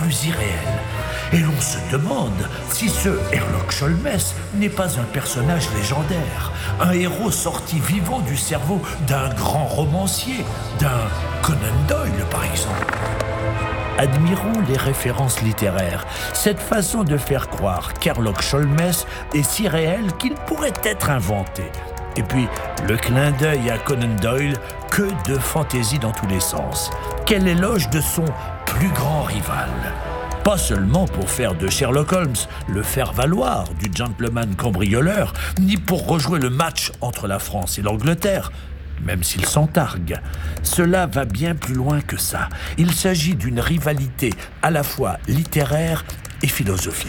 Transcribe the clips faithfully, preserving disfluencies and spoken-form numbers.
plus irréels. Et l'on se demande si ce Sherlock Holmes n'est pas un personnage légendaire, un héros sorti vivant du cerveau d'un grand romancier, d'un Conan Doyle par exemple. Admirons les références littéraires, cette façon de faire croire qu'Sherlock Holmes est si réel qu'il pourrait être inventé. Et puis, le clin d'œil à Conan Doyle, que de fantaisie dans tous les sens. Quel éloge de son plus grand rival. Pas seulement pour faire de Sherlock Holmes le faire-valoir du gentleman cambrioleur, ni pour rejouer le match entre la France et l'Angleterre, même s'il s'en targue. Cela va bien plus loin que ça. Il s'agit d'une rivalité à la fois littéraire et philosophique.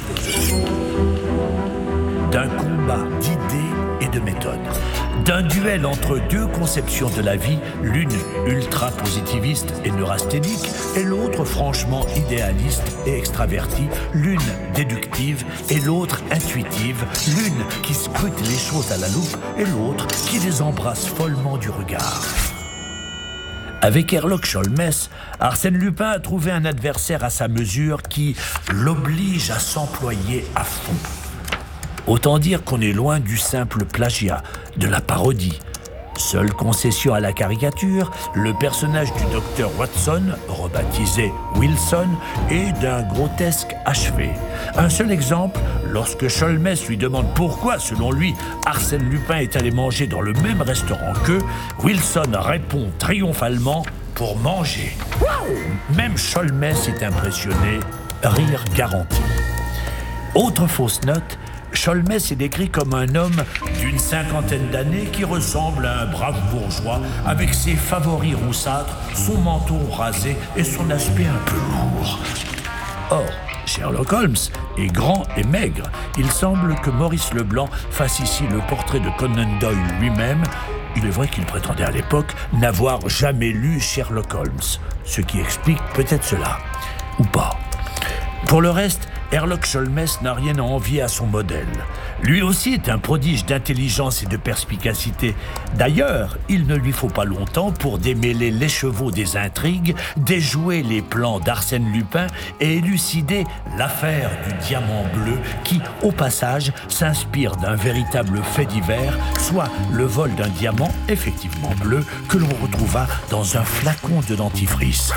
D'un combat d'idées et de méthodes. D'un duel entre deux conceptions de la vie, l'une ultra-positiviste et neurasthénique, et l'autre franchement idéaliste et extravertie, l'une déductive et l'autre intuitive, l'une qui scrute les choses à la loupe et l'autre qui les embrasse follement du regard. Avec Sherlock Holmes, Arsène Lupin a trouvé un adversaire à sa mesure qui l'oblige à s'employer à fond. Autant dire qu'on est loin du simple plagiat, de la parodie. Seule concession à la caricature, le personnage du docteur Watson, rebaptisé Wilson, est d'un grotesque achevé. Un seul exemple, lorsque Holmes lui demande pourquoi, selon lui, Arsène Lupin est allé manger dans le même restaurant qu'eux, Wilson répond triomphalement « pour manger ». Même Holmes est impressionné, rire garanti. Autre fausse note, Holmes est décrit comme un homme d'une cinquantaine d'années qui ressemble à un brave bourgeois avec ses favoris roussâtres, son menton rasé et son aspect un peu lourd. Or, Sherlock Holmes est grand et maigre. Il semble que Maurice Leblanc fasse ici le portrait de Conan Doyle lui-même. Il est vrai qu'il prétendait à l'époque n'avoir jamais lu Sherlock Holmes, ce qui explique peut-être cela, ou pas. Pour le reste, Sherlock Holmes n'a rien à envier à son modèle. Lui aussi est un prodige d'intelligence et de perspicacité. D'ailleurs, il ne lui faut pas longtemps pour démêler l'écheveau des intrigues, déjouer les plans d'Arsène Lupin et élucider l'affaire du diamant bleu qui, au passage, s'inspire d'un véritable fait divers, soit le vol d'un diamant effectivement bleu que l'on retrouva dans un flacon de dentifrice.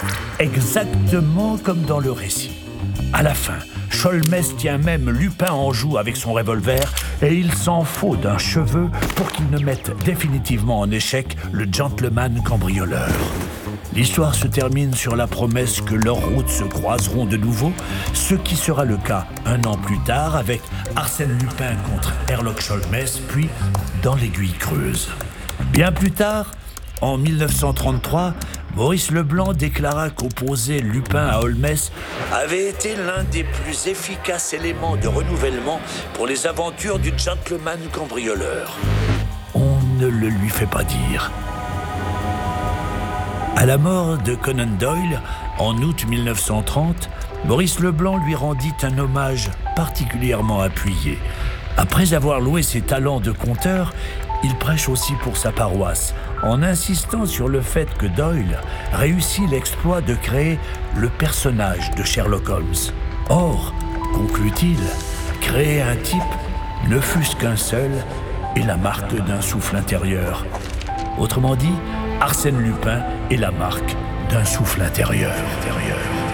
Exactement comme dans le récit. À la fin, Holmes tient même Lupin en joue avec son revolver et il s'en faut d'un cheveu pour qu'il ne mette définitivement en échec le gentleman cambrioleur. L'histoire se termine sur la promesse que leurs routes se croiseront de nouveau, ce qui sera le cas un an plus tard avec Arsène Lupin contre Sherlock Holmes, puis dans l'Aiguille Creuse. Bien plus tard, en mille neuf cent trente-trois, Maurice Leblanc déclara qu'opposer Lupin à Holmes avait été l'un des plus efficaces éléments de renouvellement pour les aventures du gentleman cambrioleur. On ne le lui fait pas dire. À la mort de Conan Doyle, en août mille neuf cent trente, Maurice Leblanc lui rendit un hommage particulièrement appuyé. Après avoir loué ses talents de conteur, il prêche aussi pour sa paroisse, en insistant sur le fait que Doyle réussit l'exploit de créer le personnage de Sherlock Holmes. Or, conclut-il, créer un type, ne fût-ce qu'un seul, est la marque d'un souffle intérieur. Autrement dit, Arsène Lupin est la marque d'un souffle intérieur. intérieur.